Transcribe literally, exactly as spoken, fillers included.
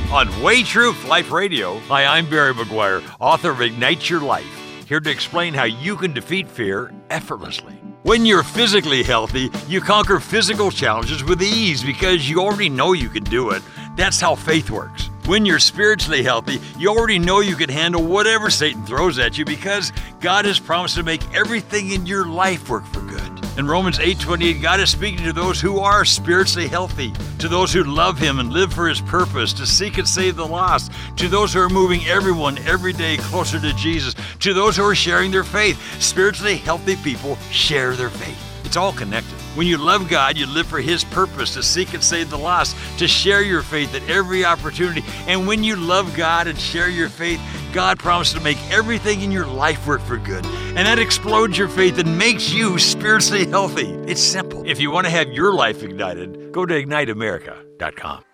on Way Truth Life Radio. Hi, I'm Barry McGuire, author of Ignite Your Life, here to explain how you can defeat fear effortlessly. When you're physically healthy, you conquer physical challenges with ease because you already know you can do it. That's how faith works. When you're spiritually healthy, you already know you can handle whatever Satan throws at you because God has promised to make everything in your life work for good. In Romans eight twenty-eight, God is speaking to those who are spiritually healthy, to those who love Him and live for His purpose, to seek and save the lost, to those who are moving everyone every day closer to Jesus, to those who are sharing their faith. Spiritually healthy people share their faith. It's all connected. When you love God, you live for His purpose, to seek and save the lost, to share your faith at every opportunity. And when you love God and share your faith, God promises to make everything in your life work for good. And that explodes your faith and makes you spiritually healthy. It's simple. If you want to have your life ignited, go to ignite america dot com.